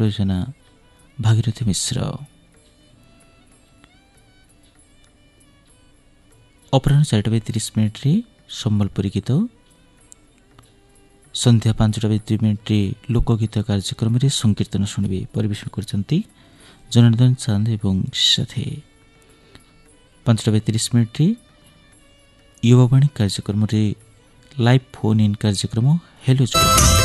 ପ୍ରଯୋଜନା ଭାଗୀରଥୀ ମିଶ୍ର। ଅପରାହ୍ନ 4:30 ସମ୍ବଲପୁରୀ ଗୀତ, ସନ୍ଧ୍ୟା 5:02 ଲୋକଗୀତ କାର୍ଯ୍ୟକ୍ରମରେ ସଂକୀର୍ତ୍ତନ ଶୁଣିବେ। ପରିବେଷଣ କରିଛନ୍ତି ଜନାର୍ଦ୍ଦନ ଚାନ୍ଦ ଏବଂ ସାଥେ। 5:30 ଯୁବବାଣୀ କାର୍ଯ୍ୟକ୍ରମରେ ଲାଇଭ୍ ଫୋନ୍ ଇନ୍ କାର୍ଯ୍ୟକ୍ରମ ହେଲୋ।